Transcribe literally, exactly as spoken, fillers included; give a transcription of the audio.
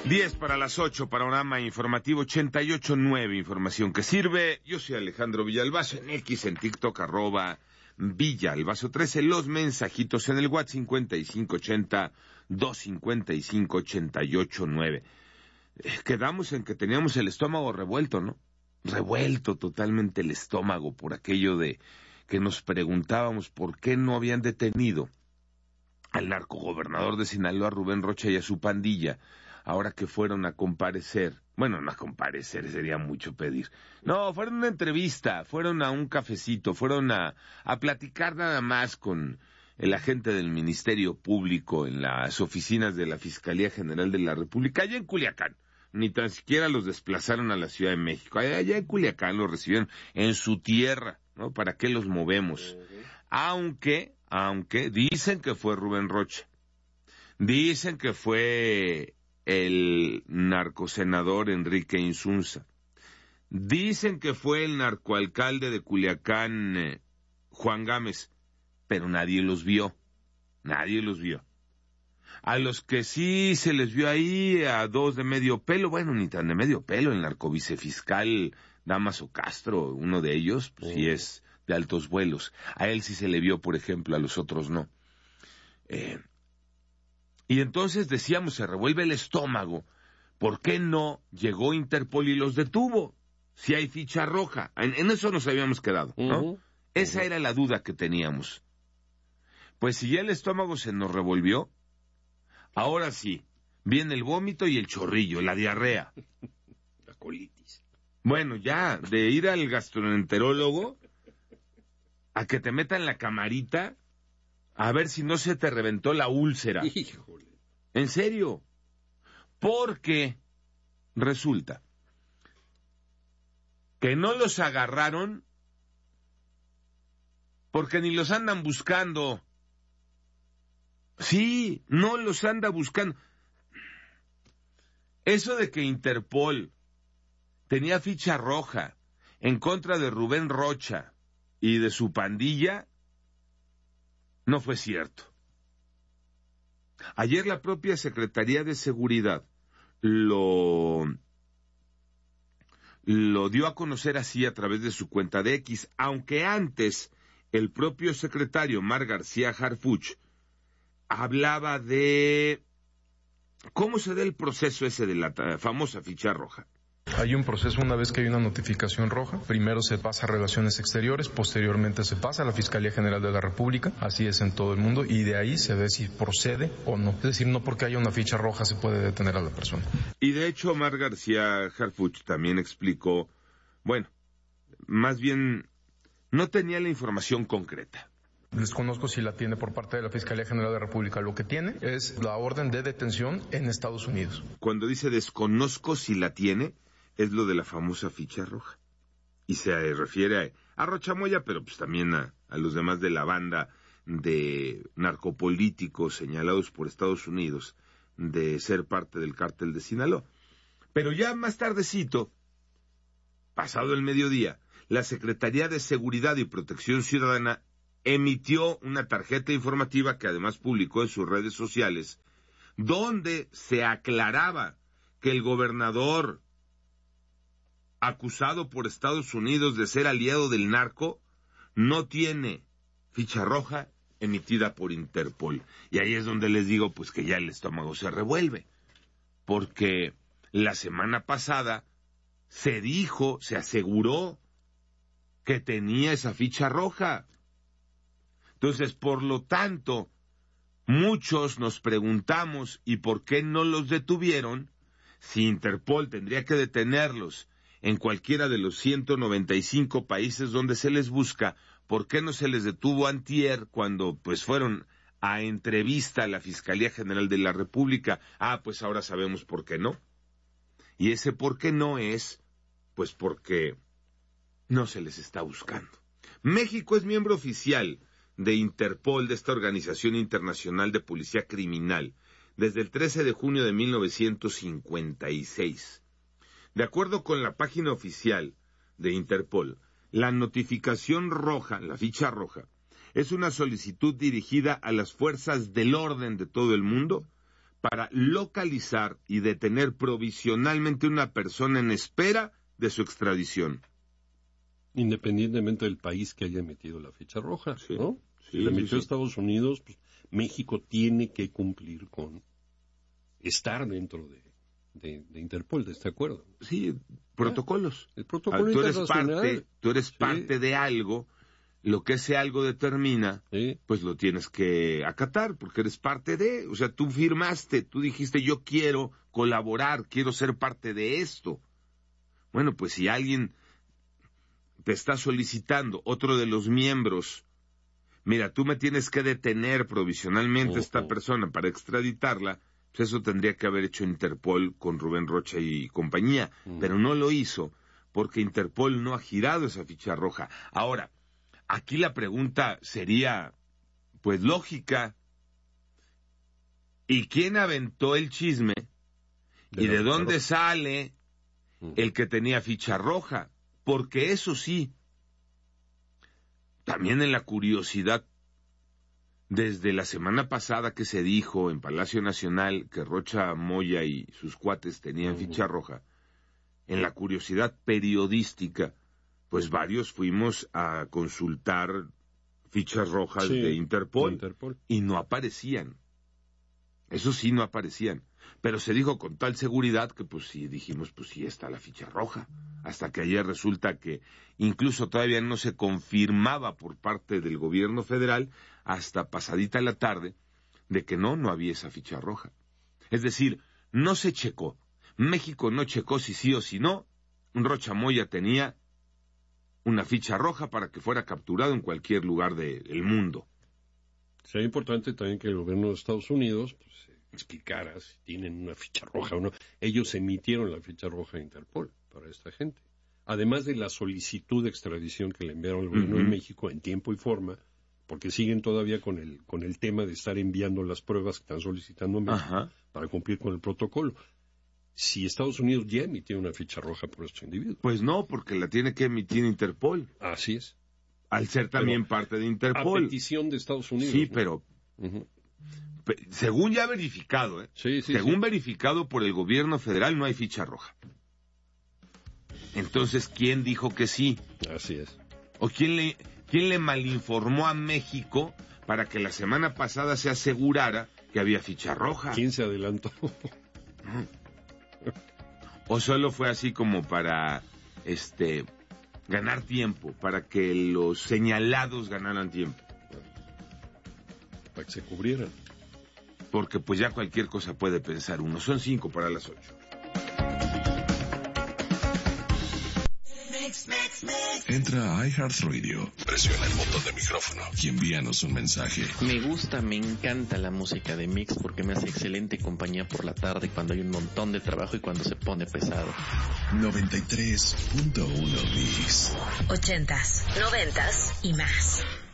diez para las ocho, panorama informativo ochenta y ocho punto nueve, información que sirve. Yo soy Alejandro Villalbazo, en X, en TikTok, arroba Villalbazo trece, los mensajitos en el WhatsApp cincuenta y cinco ochenta, doscientos cincuenta y cinco, ochenta y ocho nueve. Eh, quedamos en que teníamos el estómago revuelto, ¿no? Revuelto totalmente el estómago por aquello de que nos preguntábamos por qué no habían detenido al narcogobernador de Sinaloa, Rubén Rocha, y a su pandilla, ahora que fueron a comparecer. Bueno, no a comparecer, sería mucho pedir. No, fueron a una entrevista, fueron a un cafecito, fueron a, a platicar nada más con el agente del Ministerio Público en las oficinas de la Fiscalía General de la República, allá en Culiacán. Ni tan siquiera los desplazaron a la Ciudad de México. Allá en Culiacán los recibieron en su tierra, ¿no? ¿Para qué los movemos? Uh-huh. Aunque, aunque dicen que fue Rubén Rocha. Dicen que fue el narcosenador Enrique Insunza. Dicen que fue el narcoalcalde de Culiacán, eh, Juan Gámez, pero nadie los vio. Nadie los vio. A los que sí se les vio ahí, a dos de medio pelo, bueno, ni tan de medio pelo, el narcovicefiscal Dámaso Castro, uno de ellos, pues, sí es de altos vuelos. A él sí se le vio, por ejemplo, a los otros no. Eh, y entonces decíamos, se revuelve el estómago. ¿Por qué no llegó Interpol y los detuvo? Si hay ficha roja. En, en eso nos habíamos quedado, ¿no? Uh-huh. Esa uh-huh. era la duda que teníamos. Pues si ya el estómago se nos revolvió, ahora sí, viene el vómito y el chorrillo, la diarrea. La colitis. Bueno, ya, de ir al gastroenterólogo a que te metan la camarita a ver si no se te reventó la úlcera. Híjole. En serio. Porque resulta que no los agarraron porque ni los andan buscando. Sí, no los anda buscando. Eso de que Interpol tenía ficha roja en contra de Rubén Rocha y de su pandilla, no fue cierto. Ayer la propia Secretaría de Seguridad lo, lo dio a conocer así a través de su cuenta de X, aunque antes el propio secretario Mar García Harfuch hablaba de cómo se da el proceso ese de la famosa ficha roja. Hay un proceso una vez que hay una notificación roja. Primero se pasa a Relaciones Exteriores, posteriormente se pasa a la Fiscalía General de la República, así es en todo el mundo, y de ahí se ve si procede o no. Es decir, no porque haya una ficha roja se puede detener a la persona. Y de hecho, Mar García Harfuch también explicó, bueno, más bien no tenía la información concreta. Desconozco si la tiene por parte de la Fiscalía General de la República. Lo que tiene es la orden de detención en Estados Unidos. Cuando dice desconozco si la tiene, es lo de la famosa ficha roja. Y se refiere a, a Rocha Moya, pero pues también a, a los demás de la banda de narcopolíticos señalados por Estados Unidos de ser parte del cártel de Sinaloa. Pero ya más tardecito, pasado el mediodía, la Secretaría de Seguridad y Protección Ciudadana emitió una tarjeta informativa que además publicó en sus redes sociales, donde se aclaraba que el gobernador acusado por Estados Unidos de ser aliado del narco no tiene ficha roja emitida por Interpol. Y ahí es donde les digo pues que ya el estómago se revuelve, porque la semana pasada se dijo, se aseguró que tenía esa ficha roja. Entonces, por lo tanto, muchos nos preguntamos, ¿y por qué no los detuvieron? Si Interpol tendría que detenerlos en cualquiera de los ciento noventa y cinco países donde se les busca, ¿por qué no se les detuvo antier cuando pues fueron a entrevista a la Fiscalía General de la República? Ah, pues ahora sabemos por qué no. Y ese por qué no es, pues porque no se les está buscando. México es miembro oficial de Interpol, de esta organización internacional de policía criminal, desde el trece de junio de mil novecientos cincuenta y seis. De acuerdo con la página oficial de Interpol, la notificación roja, la ficha roja, es una solicitud dirigida a las fuerzas del orden de todo el mundo para localizar y detener provisionalmente una persona en espera de su extradición. Independientemente del país que haya emitido la ficha roja, Sí, ¿no? sí, Si la emitió sí. Estados Unidos, pues México tiene que cumplir con estar dentro de, de, de Interpol, de este acuerdo. Sí, protocolos. El protocolo Ah, tú eres internacional. parte, tú eres Sí. parte de algo, lo que ese algo determina, Sí. pues lo tienes que acatar, porque eres parte de, o sea, tú firmaste, tú dijiste yo quiero colaborar, quiero ser parte de esto. Bueno, pues si alguien te está solicitando, otro de los miembros, mira, tú me tienes que detener provisionalmente a esta Ujú. persona para extraditarla, pues eso tendría que haber hecho Interpol con Rubén Rocha y compañía, Mm. pero no lo hizo porque Interpol no ha girado esa ficha roja. Ahora, aquí la pregunta sería, pues lógica, ¿y quién aventó el chisme? De ¿Y la de ficha dónde roja. sale Mm. el que tenía ficha roja? Porque eso sí, también en la curiosidad, desde la semana pasada que se dijo en Palacio Nacional que Rocha Moya y sus cuates tenían Ujú. ficha roja, en la curiosidad periodística, pues varios fuimos a consultar fichas rojas Sí, de Interpol, de Interpol. y no aparecían. Eso sí, no aparecían. Pero se dijo con tal seguridad que pues sí, dijimos, pues sí está la ficha roja. Hasta que ayer resulta que incluso todavía no se confirmaba por parte del gobierno federal, hasta pasadita la tarde, de que no, no había esa ficha roja. Es decir, no se checó. México no checó si sí o si no. Rocha Moya tenía una ficha roja para que fuera capturado en cualquier lugar del mundo. Sería importante también que el gobierno de Estados Unidos pues, explicara si tienen una ficha roja o no. Ellos emitieron la ficha roja de Interpol para esta gente. Además de la solicitud de extradición que le enviaron al gobierno Ujú. de México en tiempo y forma, porque siguen todavía con el, con el tema de estar enviando las pruebas que están solicitando a México Ajá. para cumplir con el protocolo. Si Estados Unidos ya emitió una ficha roja por estos individuos. Pues no, porque la tiene que emitir Interpol, Así es. al ser también Pero, parte de A Interpol. petición de Estados Unidos. Sí, ¿no? pero Ujú. pe- según ya verificado, ¿eh? Sí, sí, según sí. verificado por el gobierno federal, no hay ficha roja. Entonces, ¿quién dijo que sí? Así es. ¿O quién le, quién le malinformó a México para que la semana pasada se asegurara que había ficha roja? ¿Quién se adelantó? ¿O solo fue así como para este ganar tiempo, para que los señalados ganaran tiempo? Para que se cubrieran. Porque pues ya cualquier cosa puede pensar uno. Son cinco para las ocho. Entra a iHeartRadio, presiona el botón de micrófono y envíanos un mensaje. Me gusta, me encanta la música de Mix porque me hace excelente compañía por la tarde cuando hay un montón de trabajo y cuando se pone pesado. noventa y tres punto uno Mix. Ochentas, noventas y más.